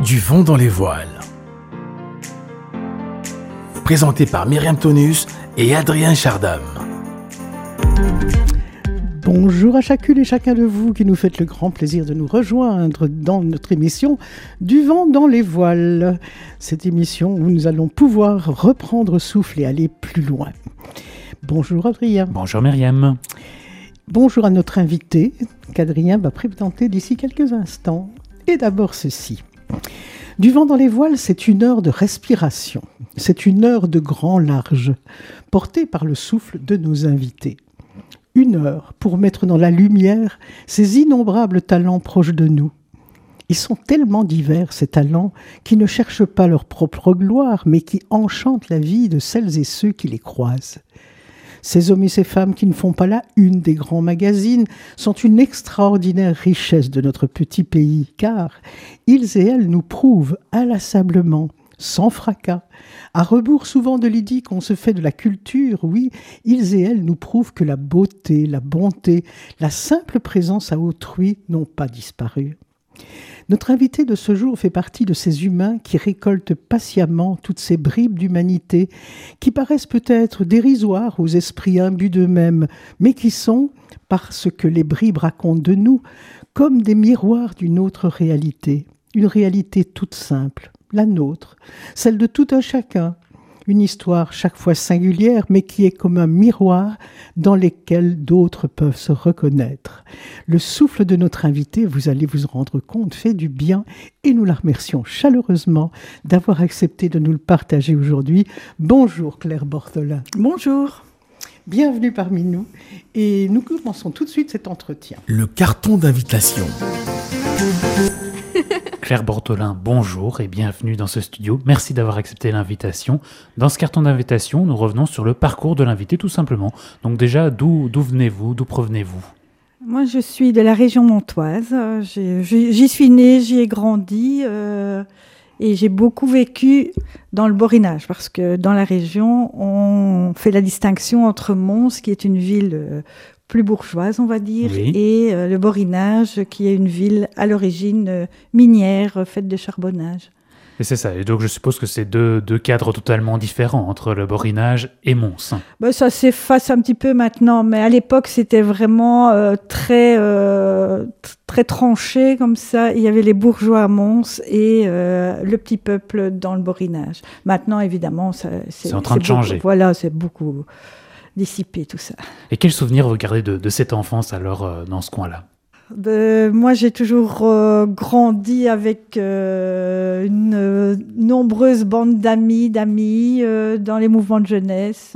Du vent dans les voiles. Présenté par Myriam Tonus et Adrien Chardam. Bonjour à chacune et chacun de vous qui nous faites le grand plaisir de nous rejoindre dans notre émission Du vent dans les voiles. Cette émission où nous allons pouvoir reprendre souffle et aller plus loin. Bonjour Adrien. Bonjour Myriam. Bonjour à notre invité qu'Adrien va présenter d'ici quelques instants. Et d'abord ceci. Du vent dans les voiles, c'est une heure de respiration. C'est une heure de grand large, portée par le souffle de nos invités. Une heure pour mettre dans la lumière ces innombrables talents proches de nous. Ils sont tellement divers, ces talents, qui ne cherchent pas leur propre gloire, mais qui enchantent la vie de celles et ceux qui les croisent. Ces hommes et ces femmes qui ne font pas la une des grands magazines sont une extraordinaire richesse de notre petit pays, car ils et elles nous prouvent inlassablement, sans fracas, à rebours souvent de l'idée qu'on se fait de la culture, oui, ils et elles nous prouvent que la beauté, la bonté, la simple présence à autrui n'ont pas disparu. Notre invité de ce jour fait partie de ces humains qui récoltent patiemment toutes ces bribes d'humanité qui paraissent peut-être dérisoires aux esprits imbus d'eux-mêmes, mais qui sont, parce que les bribes racontent de nous, comme des miroirs d'une autre réalité, une réalité toute simple, la nôtre, celle de tout un chacun, une histoire chaque fois singulière, mais qui est comme un miroir dans lequel d'autres peuvent se reconnaître. Le souffle de notre invité, vous allez vous rendre compte, fait du bien et nous la remercions chaleureusement d'avoir accepté de nous le partager aujourd'hui. Bonjour Claire Bortolin. Bonjour. Bienvenue parmi nous et nous commençons tout de suite cet entretien. Le carton d'invitation. Claire Bortolin, bonjour et bienvenue dans ce studio. Merci d'avoir accepté l'invitation. Dans ce carton d'invitation, nous revenons sur le parcours de l'invité tout simplement. Donc déjà, d'où venez-vous, d'où provenez-vous ? Moi, je suis de la région montoise. J'y suis née, j'y ai grandi et j'ai beaucoup vécu dans le Borinage parce que dans la région, on fait la distinction entre Mons, qui est une ville plus bourgeoise, on va dire, oui, et le Borinage, qui est une ville à l'origine minière, faite de charbonnage. Et c'est ça, et donc je suppose que c'est deux cadres totalement différents entre le Borinage et Mons. Ben, ça s'efface un petit peu maintenant, mais à l'époque c'était vraiment très tranché comme ça. Il y avait les bourgeois à Mons et le petit peuple dans le Borinage. Maintenant évidemment c'est en train de changer. Voilà, c'est beaucoup dissipé tout ça. Et quels souvenirs vous gardez de cette enfance alors dans ce coin-là ? Moi, j'ai toujours grandi avec une nombreuse bande d'amis dans les mouvements de jeunesse.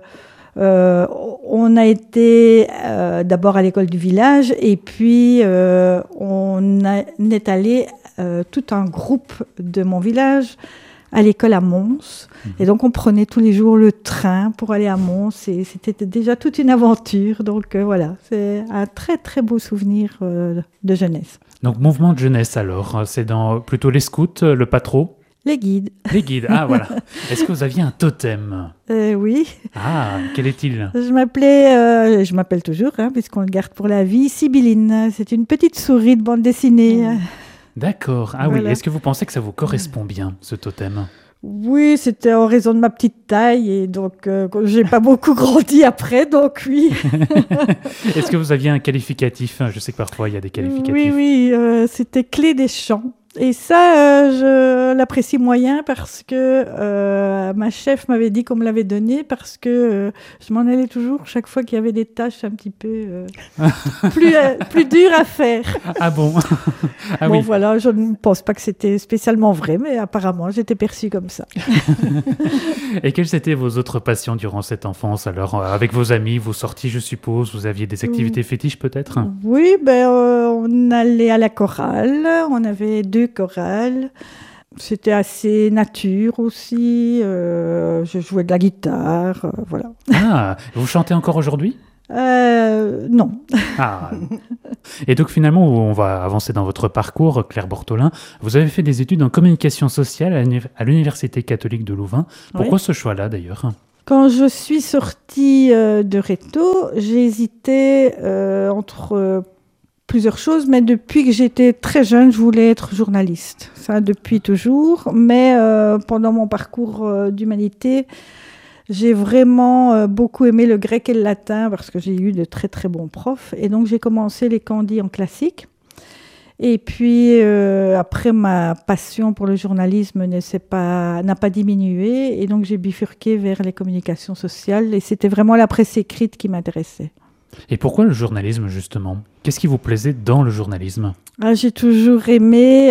On a été d'abord à l'école du village et puis on est allé tout un groupe de mon village à l'école à Mons. Et donc, on prenait tous les jours le train pour aller à Mons. Et c'était déjà toute une aventure. Donc, voilà, c'est un très, très beau souvenir de jeunesse. Donc, mouvement de jeunesse, alors. C'est dans plutôt les scouts, le patro ? Les guides. Les guides, ah voilà. Est-ce que vous aviez un totem ? Oui. Ah, quel est-il ? Je m'appelle toujours, puisqu'on le garde pour la vie, Sibylline. C'est une petite souris de bande dessinée. D'accord. Ah voilà. Oui, est-ce que vous pensez que ça vous correspond bien, ce totem ? Oui, c'était en raison de ma petite taille et donc j'ai pas beaucoup grandi après, donc oui. Est-ce que vous aviez un qualificatif ? Je sais que parfois il y a des qualificatifs. Oui, c'était Clé des champs. Et ça, je l'apprécie moyen parce que ma chef m'avait dit qu'on me l'avait donné parce que je m'en allais toujours chaque fois qu'il y avait des tâches un petit peu plus dures à faire. Ah bon ? Ah bon, oui. Voilà, je ne pense pas que c'était spécialement vrai, mais apparemment, j'étais perçue comme ça. Et quelles étaient vos autres passions durant cette enfance ? Alors, avec vos amis, vos sorties, je suppose, vous aviez des activités fétiches peut-être ? Oui, on allait à la chorale, on avait 2 chorales. C'était assez nature aussi. Je jouais de la guitare, voilà. Ah, vous chantez encore aujourd'hui ? Non. Ah. Et donc finalement, on va avancer dans votre parcours, Claire Bortolin. Vous avez fait des études en communication sociale à l'Université catholique de Louvain. Pourquoi ce choix-là d'ailleurs ? Quand je suis sortie de Réto, j'ai hésité entre plusieurs choses, mais depuis que j'étais très jeune, je voulais être journaliste. Ça, depuis toujours. Mais pendant mon parcours d'humanité, j'ai vraiment beaucoup aimé le grec et le latin parce que j'ai eu de très très bons profs. Et donc j'ai commencé les candis en classique. Et puis après, ma passion pour le journalisme n'a pas diminué. Et donc j'ai bifurqué vers les communications sociales. Et c'était vraiment la presse écrite qui m'intéressait. Et pourquoi le journalisme, justement? Qu'est-ce qui vous plaisait dans le journalisme? J'ai toujours aimé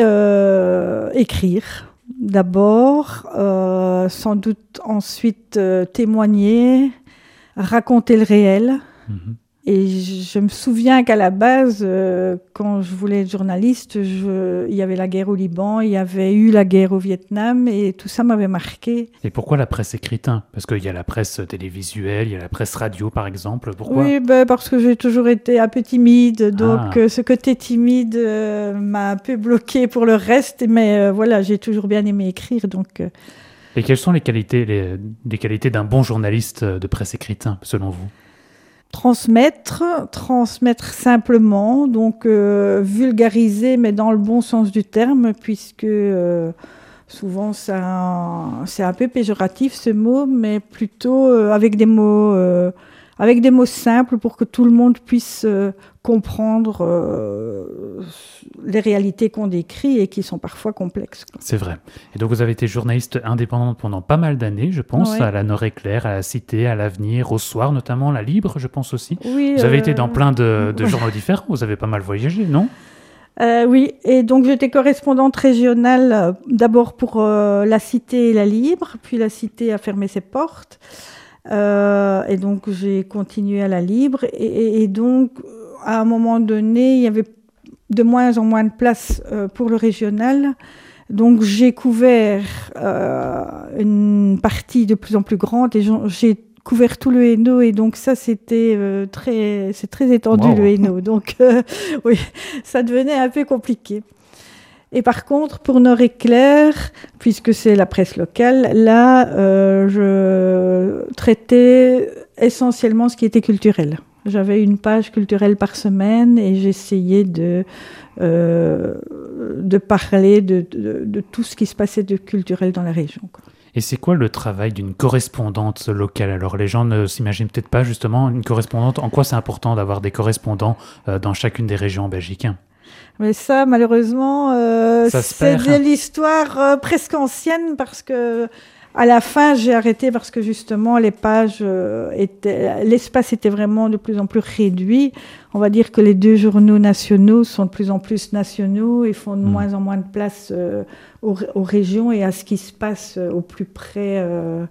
écrire. D'abord, sans doute ensuite témoigner, raconter le réel. Et je me souviens qu'à la base, quand je voulais être journaliste, il y avait la guerre au Liban, il y avait eu la guerre au Vietnam, et tout ça m'avait marqué. Et pourquoi la presse écrite? Parce qu'il y a la presse télévisuelle, il y a la presse radio, par exemple. Pourquoi? Oui, parce que j'ai toujours été un peu timide, donc ce côté timide m'a un peu bloqué pour le reste, mais voilà, j'ai toujours bien aimé écrire, donc... Et quelles sont les qualités d'un bon journaliste de presse écrite, selon vous? Transmettre simplement, donc vulgariser, mais dans le bon sens du terme, puisque souvent c'est un peu péjoratif ce mot, mais plutôt avec des mots simples pour que tout le monde puisse comprendre les réalités qu'on décrit et qui sont parfois complexes. C'est vrai. Et donc vous avez été journaliste indépendante pendant pas mal d'années, je pense, à la Nord-Éclair, à la Cité, à l'Avenir, au Soir notamment, la Libre, je pense aussi. Oui, vous avez été dans plein de journaux différents, vous avez pas mal voyagé, non? Oui, et donc j'étais correspondante régionale d'abord pour la Cité et la Libre, puis la Cité a fermé ses portes. Et donc j'ai continué à la Libre et donc à un moment donné il y avait de moins en moins de place pour le régional, donc j'ai couvert une partie de plus en plus grande et j'ai couvert tout le Hainaut et donc ça c'est très étendu. Wow. Le Hainaut, donc oui, ça devenait un peu compliqué. Et par contre, pour Nord-Éclair, puisque c'est la presse locale, là, je traitais essentiellement ce qui était culturel. J'avais une page culturelle par semaine et j'essayais de parler de tout ce qui se passait de culturel dans la région, quoi. Et c'est quoi le travail d'une correspondante locale? Alors les gens ne s'imaginent peut-être pas justement une correspondante. En quoi c'est important d'avoir des correspondants dans chacune des régions en Belgique? Mais ça, malheureusement, c'est de l'histoire presque ancienne parce que à la fin, j'ai arrêté parce que justement, l'espace était vraiment de plus en plus réduit. On va dire que les deux journaux nationaux sont de plus en plus nationaux et font de moins en moins de place aux régions et à ce qui se passe au plus près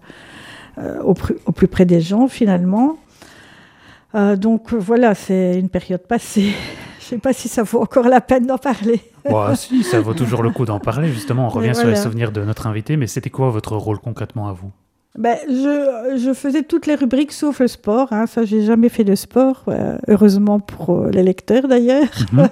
des gens, finalement. Donc voilà, c'est une période passée. Je ne sais pas si ça vaut encore la peine d'en parler. Si, ça vaut toujours le coup d'en parler. Justement, on revient sur les souvenirs de notre invité. Mais c'était quoi votre rôle concrètement à vous? Je faisais toutes les rubriques sauf le sport. Ça, j'ai jamais fait de sport. Heureusement pour les lecteurs d'ailleurs.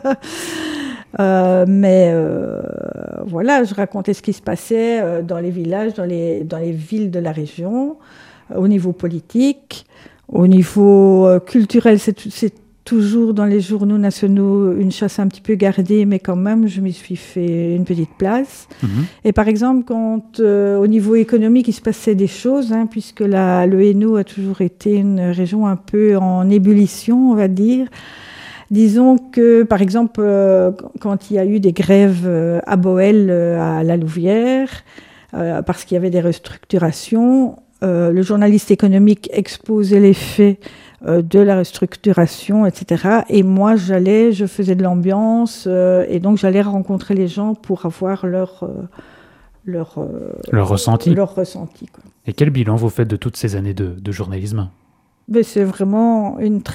Mais voilà, je racontais ce qui se passait dans les villages, dans les villes de la région, au niveau politique, au niveau culturel. C'est toujours dans les journaux nationaux une chasse un petit peu gardée, mais quand même, je m'y suis fait une petite place. Et par exemple, quand au niveau économique, il se passait des choses, puisque le Hainaut a toujours été une région un peu en ébullition, on va dire. Disons que, par exemple, quand il y a eu des grèves à Boël, à la Louvière, parce qu'il y avait des restructurations, le journaliste économique exposait les faits de la restructuration, etc. Et moi, je faisais de l'ambiance, et donc j'allais rencontrer les gens pour avoir leur ressenti. Quoi. Et quel bilan vous faites de toutes ces années de journalisme? C'est vraiment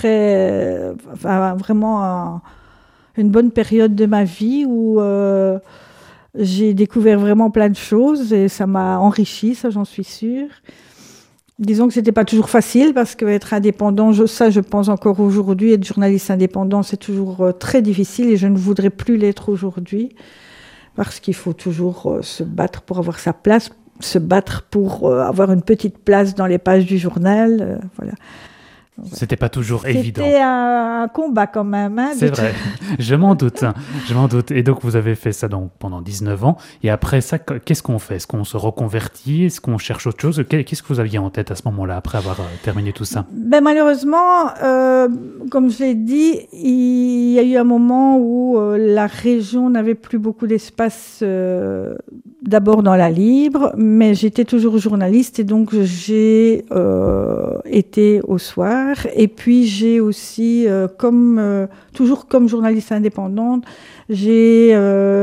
une bonne période de ma vie où j'ai découvert vraiment plein de choses et ça m'a enrichi, ça j'en suis sûre. Disons que c'était pas toujours facile parce qu'être indépendant, je pense encore aujourd'hui, être journaliste indépendant, c'est toujours très difficile et je ne voudrais plus l'être aujourd'hui parce qu'il faut toujours se battre pour avoir sa place, se battre pour avoir une petite place dans les pages du journal, voilà. C'était pas toujours évident. C'était un combat quand même. Hein, c'est vrai, je m'en doute. Et donc, vous avez fait ça donc, pendant 19 ans. Et après ça, qu'est-ce qu'on fait? Est-ce qu'on se reconvertit? Est-ce qu'on cherche autre chose? Qu'est-ce que vous aviez en tête à ce moment-là, après avoir terminé tout ça? Malheureusement, comme je l'ai dit, il y a eu un moment où la région n'avait plus beaucoup d'espace, d'abord dans la Libre, mais j'étais toujours journaliste et donc j'ai été au soir. Et puis j'ai aussi, toujours comme journaliste indépendante, j'ai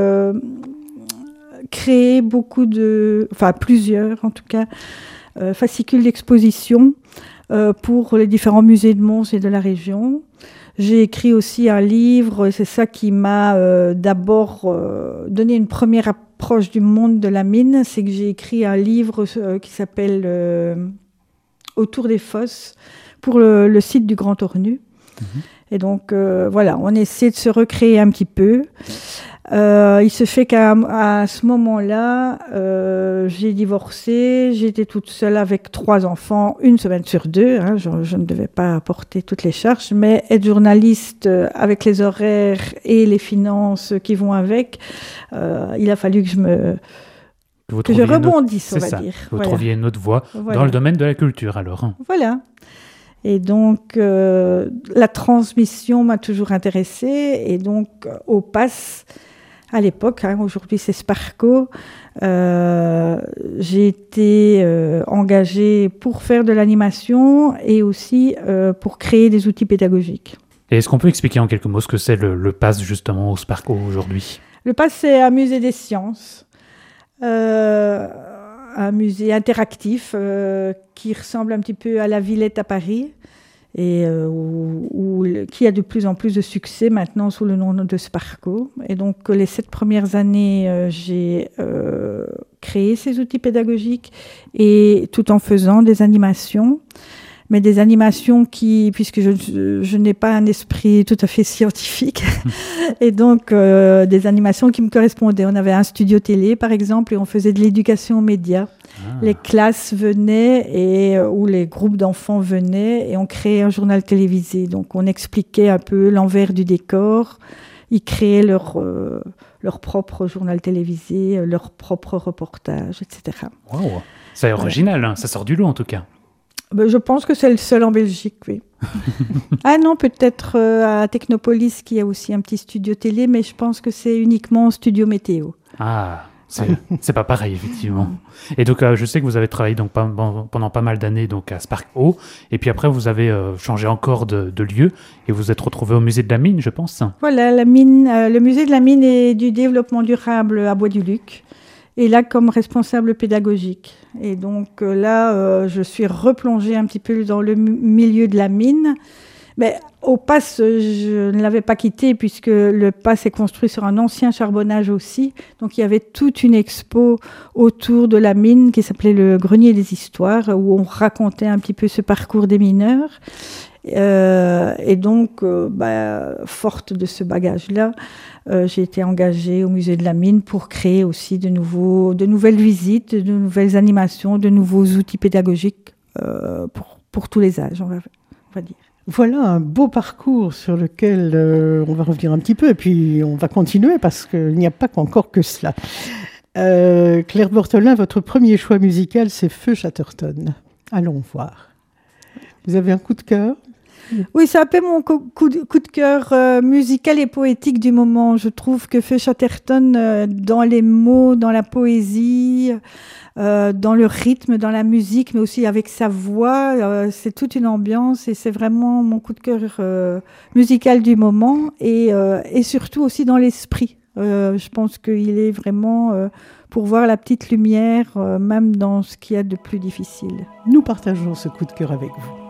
créé plusieurs en tout cas, fascicules d'exposition pour les différents musées de Mons et de la région. J'ai écrit aussi un livre, c'est ça qui m'a d'abord donné une première approche du monde de la mine, c'est que j'ai écrit un livre qui s'appelle Autour des fosses, pour le site du Grand Ornu. Et donc, voilà, on essaie de se recréer un petit peu. Il se fait qu'à ce moment-là, j'ai divorcé, j'étais toute seule avec 3 enfants, 1 semaine sur 2. Hein, je ne devais pas porter toutes les charges, mais être journaliste avec les horaires et les finances qui vont avec, il a fallu que je rebondisse, on va dire. Vous trouviez une autre voie dans le domaine de la culture, alors. Voilà. Et donc, la transmission m'a toujours intéressée. Et donc, au PAS, à l'époque, aujourd'hui c'est Sparco, j'ai été engagée pour faire de l'animation et aussi pour créer des outils pédagogiques. Et est-ce qu'on peut expliquer en quelques mots ce que c'est le PAS justement au Sparco aujourd'hui? Le PAS, c'est un musée des sciences. Un musée interactif qui ressemble un petit peu à la Villette à Paris et qui a de plus en plus de succès maintenant sous le nom de Sparco. Et donc les 7 premières années, j'ai créé ces outils pédagogiques et tout en faisant des animations. Mais des animations puisque je n'ai pas un esprit tout à fait scientifique, et donc des animations qui me correspondaient. On avait un studio télé, par exemple, et on faisait de l'éducation aux médias. Les classes venaient, ou les groupes d'enfants venaient, et on créait un journal télévisé. Donc on expliquait un peu l'envers du décor. Ils créaient leur propre journal télévisé, leur propre reportage, etc. Wow. C'est original, hein. Ça sort du lot en tout cas. Je pense que c'est le seul en Belgique, oui. Ah non, peut-être à Technopolis, qui a aussi un petit studio télé, mais je pense que c'est uniquement studio météo. Ah, c'est pas pareil, effectivement. Et donc, je sais que vous avez travaillé donc, pendant pas mal d'années donc, à Sparco, et puis après, vous avez changé encore de lieu, et vous êtes retrouvé au musée de la mine, je pense. Voilà, le musée de la mine et du développement durable à Bois-du-Luc. Et là, comme responsable pédagogique. Et donc là, je suis replongée un petit peu dans le milieu de la mine. Mais au PAS, je ne l'avais pas quitté puisque le PAS est construit sur un ancien charbonnage aussi. Donc il y avait toute une expo autour de la mine qui s'appelait le Grenier des Histoires, où on racontait un petit peu ce parcours des mineurs. Et donc, forte de ce bagage-là, j'ai été engagée au musée de la mine pour créer aussi de nouvelles visites, de nouvelles animations, de nouveaux outils pédagogiques pour tous les âges, on va dire. Voilà un beau parcours sur lequel on va revenir un petit peu et puis on va continuer parce qu'il n'y a pas encore que cela. Claire Bortolin, votre premier choix musical, c'est Feu Chatterton. Allons voir. Vous avez un coup de cœur ? Oui, c'est un peu mon coup de cœur musical et poétique du moment. Je trouve que Feu Chatterton, dans les mots, dans la poésie, dans le rythme, dans la musique, mais aussi avec sa voix, c'est toute une ambiance et c'est vraiment mon coup de cœur musical du moment et surtout aussi dans l'esprit. Je pense qu'il est vraiment pour voir la petite lumière, même dans ce qu'il y a de plus difficile. Nous partageons ce coup de cœur avec vous.